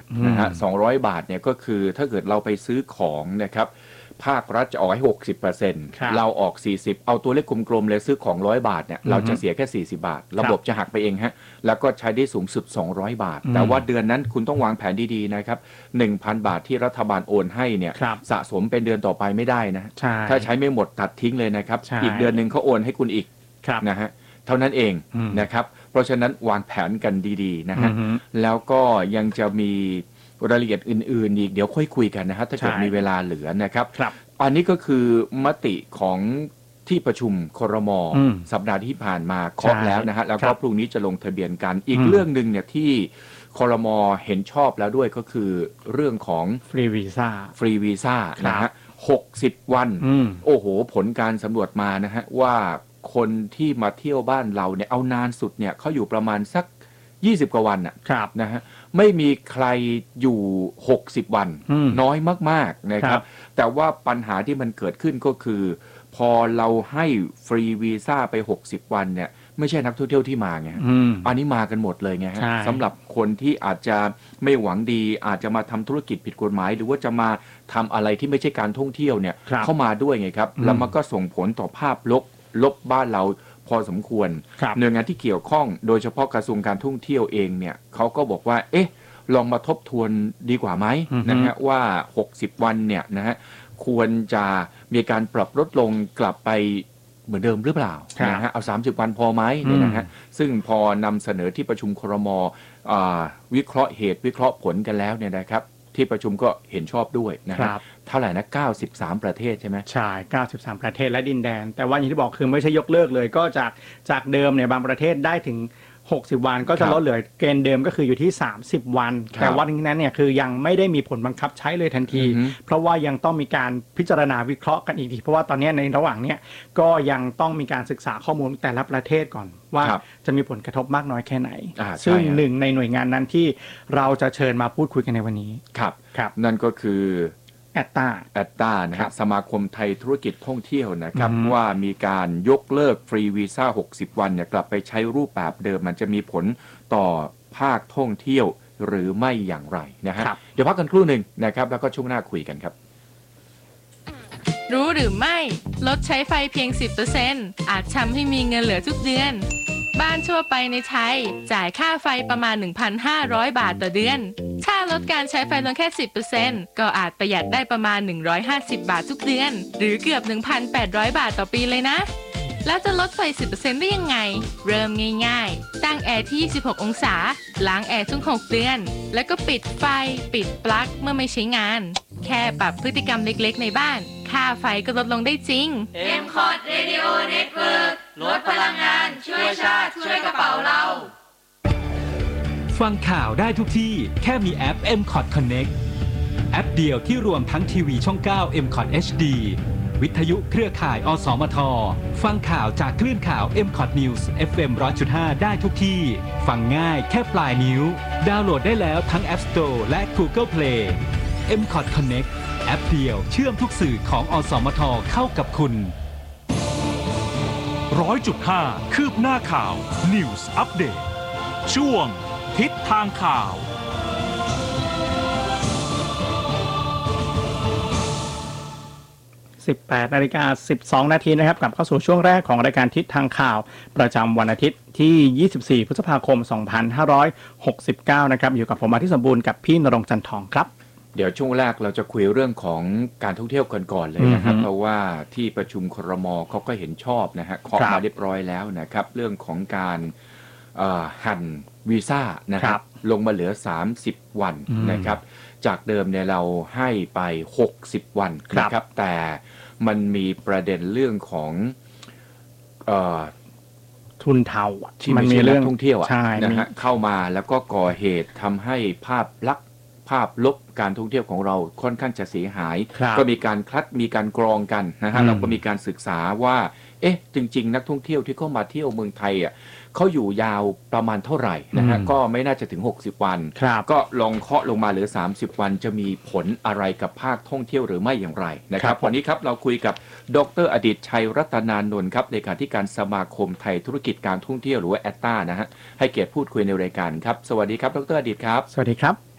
นะฮะ200 บาทเนี่ยก็คือถ้าเกิดเราไปซื้อของนะครับภาครัฐจะออกให้ 60% เราออก40เอาตัวเลขกลมๆเลยซื้อของ100 บาทเนี่ยเราจะเสียแค่40 บาทระบบจะหักไปเองฮะแล้วก็ใช้ได้สูงสุด200 บาทแต่ว่าเดือนนั้นคุณต้องวางแผนดีๆนะครับ 1,000 บาทที่รัฐบาลโอนให้เนี่ยสะสมเป็นเดือนต่อไปไม่ได้นะถ้าใช้ไม่หมดตัดทิ้งเลยนะครับอีกเดือนนึงเขาโอนให้คุณอีกนะฮะเท่านั้นเองนะครับเพราะฉะนั้นวางแผนกันดีๆนะฮะแล้วก็ยังจะมีรายละเอียดอื่นๆอีกเดี๋ยวค่อยคุยกันนะฮะถ้าเกิดมีเวลาเหลือนะครับอันนี้ก็คือมติของที่ประชุมครม.สัปดาห์ที่ผ่านมาเคาะแล้วนะฮะแล้วก็พรุ่งนี้จะลงทะเบียนกันอีกเรื่องนึงเนี่ยที่ครม.เห็นชอบแล้วด้วยก็คือเรื่องของฟรีวีซ่านะฮะ60 วันโอ้โหผลการสำรวจมานะฮะว่าคนที่มาเที่ยวบ้านเราเนี่ยเอานานสุดเนี่ยเขาอยู่ประมาณสัก20 กว่าวันนะฮะไม่มีใครอยู่60 วันน้อยมากๆนะครับแต่ว่าปัญหาที่มันเกิดขึ้นก็คือพอเราให้ฟรีวีซ่าไป60 วันเนี่ยไม่ใช่นักท่องเที่ยวที่มาไงอันนี้มากันหมดเลยไงฮะสำหรับคนที่อาจจะไม่หวังดีอาจจะมาทำธุรกิจผิดกฎหมายหรือว่าจะมาทำอะไรที่ไม่ใช่การท่องเที่ยวเนี่ยเข้ามาด้วยไงครับแล้วมันก็ส่งผลต่อภาพลบบ้านเราพอสมควรหน่วยงานที่เกี่ยวข้องโดยเฉพาะกระทรวงการท่องเที่ยวเองเนี่ยเขาก็บอกว่าเอ๊ะลองมาทบทวนดีกว่าไหมนะฮะว่า60 วันเนี่ยนะฮะควรจะมีการปรับลดลงกลับไปเหมือนเดิมหรือเปล่านะฮะเอา30 วันพอไหมเนี่ยนะฮะซึ่งพอนำเสนอที่ประชุมครม.วิเคราะห์เหตุวิเคราะห์ผลกันแล้วเนี่ยนะครับที่ประชุมก็เห็นชอบด้วยนะครับเท่าไหร่นะ93 ประเทศใช่ไหมใช่93 ประเทศและดินแดนแต่ว่าอย่างที่บอกคือไม่ใช่ยกเลิกเลยก็จากเดิมเนี่ยบางประเทศได้ถึง60 วันก็จะลดเหลือเกณฑ์เดิมก็คืออยู่ที่30 วันแต่ว่าที่นั้นเนี่ยคือยังไม่ได้มีผลบังคับใช้เลยทันทีเพราะว่ายังต้องมีการพิจารณาวิเคราะห์กันอีกทีเพราะว่าตอนนี้ในระหว่างเนี้ยก็ยังต้องมีการศึกษาข้อมูลแต่ละประเทศก่อนว่าจะมีผลกระทบมากน้อยแค่ไหนซึ่งหนึ่งในหน่วยงานนั้นที่เราจะเชิญมาพูดคุยกันในวันนี้ครับนั่นก็คือแอตตานะครับสมาคมไทยธุรกิจท่องเที่ยวนะครับว่ามีการยกเลิกฟรีวีซ่า60 วันเนี่ยกลับไปใช้รูปแบบเดิมมันจะมีผลต่อภาคท่องเที่ยวหรือไม่อย่างไรนะฮะเดี๋ยวพักกันครู่หนึ่งนะครับแล้วก็ช่วงหน้าคุยกันครับรู้หรือไม่ลดใช้ไฟเพียง 10% อาจทำให้มีเงินเหลือทุกเดือนบ้านทั่วไปในไทยจ่ายค่าไฟประมาณ 1,500 บาทต่อเดือนถ้าลดการใช้ไฟลงแค่ 10% ก็อาจประหยัดได้ประมาณ150 บาททุกเดือนหรือเกือบ 1,800 บาทต่อปีเลยนะแล้วจะลดไฟ 10% ได้ยังไงเริ่มง่ายๆตั้งแอร์ที่26 องศาล้างแอร์ทุก6 เดือนแล้วก็ปิดไฟปิดปลั๊กเมื่อไม่ใช้งานแค่ปรับพฤติกรรมเล็กๆในบ้านค่าไฟก็ลดลงได้จริง MCOT Radio Network ลดพลังงานช่วยชาติช่วยกระเป๋าเราฟังข่าวได้ทุกที่แค่มีแอป MCOT Connect แอปเดียวที่รวมทั้งทีวีช่อง 9 MCOT HD วิทยุเครือข่ายอสมทฟังข่าวจากคลื่นข่าว MCOT News FM 100.5 ได้ทุกที่ฟังง่ายแค่ปลายนิ้วดาวน์โหลดได้แล้วทั้ง App Store และ Google Play MCOT Connect แอปเดียวเชื่อมทุกสื่อของอสมทเข้ากับคุณ 100.5 คืบหน้าข่าว News Update ช่วงทิศทางข่าว 18 นาฬิกา 12 นาทีนะครับกลับเข้าสู่ช่วงแรกของรายการทิศทางข่าวประจำวันอาทิตย์ที่ 24 พฤษภาคม 2569 นะครับอยู่กับผมอาทิตย์สมบูรณ์กับพี่ณรงค์จันทองครับเดี๋ยวช่วงแรกเราจะคุยเรื่องของการท่องเที่ยวกันก่อนเลยนะครับเพราะว่าที่ประชุมครม.เขาก็เห็นชอบนะฮะเคาะมาเรียบร้อยแล้วนะครับเรื่องของการหั่นวีซ่านะครับลงมาเหลือ30 วันนะครับจากเดิมเนี่ยเราให้ไป60 วันนะครับแต่มันมีประเด็นเรื่องของทุนเทาที่มันมีเรื่องท่องเที่ยวนะฮะเข้ามาแล้วก็ก่อเหตุทำให้ภาพลักษณ์ภาพลบการท่องเที่ยวของเราค่อนข้างจะเสียหายก็มีการคัดมีการกรองกันนะฮะเราก็มีการศึกษาว่าเอ๊ะจริงๆนักท่องเที่ยวที่เข้ามาเที่ยวเมืองไทยอ่ะเขาอยู่ยาวประมาณเท่าไหร่นะฮะก็ไม่น่าจะถึง60 วันก็ลองเคาะลงมาเหลือ30 วันจะมีผลอะไรกับภาคท่องเที่ยวหรือไม่อย่างไรนะครับวันนี้ครับเราคุยกับดร.อดิษฐ์ชัยรัตนานนท์ครับเลขาธิการสมาคมไทยธุรกิจการท่องเที่ยวหรือว่าแอตตานะฮะให้เกียรติพูดคุยในรายการครับสวัสดีครับดร.อดิษฐ์ครับสวัสดีครับ